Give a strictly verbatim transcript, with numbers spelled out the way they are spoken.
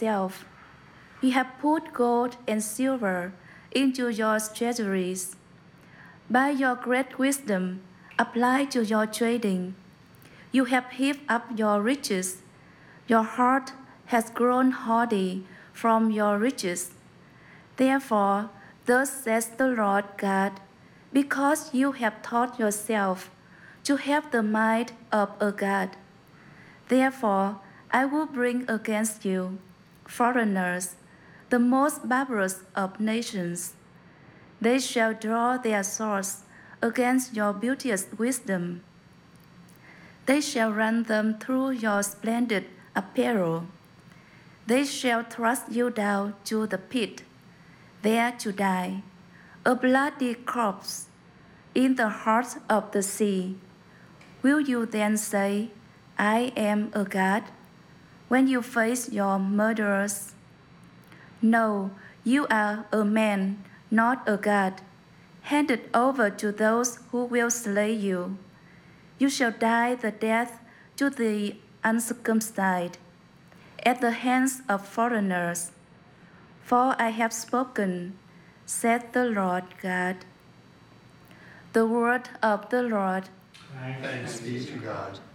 yourself. You have put gold and silver into your treasuries. By your great wisdom, applied to your trading, you have heaped up your riches. Your heart has grown haughty from your riches. Therefore, thus says the Lord God, because you have taught yourself to have the mind of a god. Therefore, I will bring against you foreigners, the most barbarous of nations. They shall draw their swords against your beauteous wisdom. They shall run them through your splendid apparel. They shall thrust you down to the pit, there to die, a bloody corpse, in the heart of the sea. Will you then say, I am a god, when you face your murderers? No, you are a man, not a god, handed over to those who will slay you. You shall die the death to the uncircumcised, at the hands of foreigners. For I have spoken, said the Lord God. The word of the Lord. Thanks be to God.